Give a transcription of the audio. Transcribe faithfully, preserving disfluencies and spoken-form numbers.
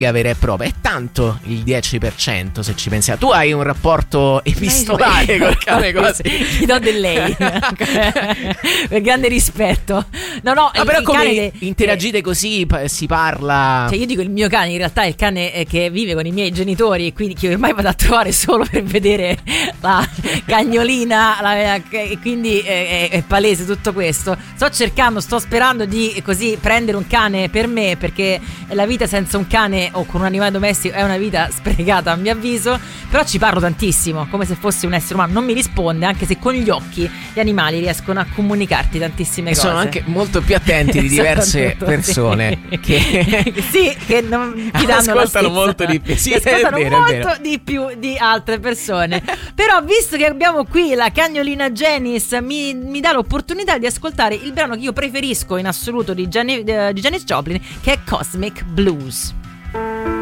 vera e propria, è tanto il dieci per cento se ci pensiamo. Tu hai un rapporto epistolare col cane così. Ti do del lei per grande rispetto. No, no, no, però il come cane interagite che, così, si parla. Cioè io dico il mio cane in realtà è il cane che vive con i miei genitori e quindi che ormai vado a trovare solo per vedere la cagnolina, la, e quindi è, è, è palese tutto questo. Sto cercando, sto sperando di così prendere un cane per me, perché la vita senza un cane o con un animale domestico è una vita sprecata a mio avviso. Però ci parlo tantissimo come se fosse un essere umano, non mi risponde, anche se con gli occhi gli animali riescono a comunicarti tantissime e cose. Sono anche molto più attenti di diverse persone sì. che sì, che non ti danno ascoltano la molto di più, sì, ascoltano è vero, molto è vero. di più di altre persone. Però visto che abbiamo qui la cagnolina Janice, mi, mi dà l'opportunità di ascoltare il brano che io preferisco in assoluto di, Jani, di Janis Joplin, che è Cosmic Blues.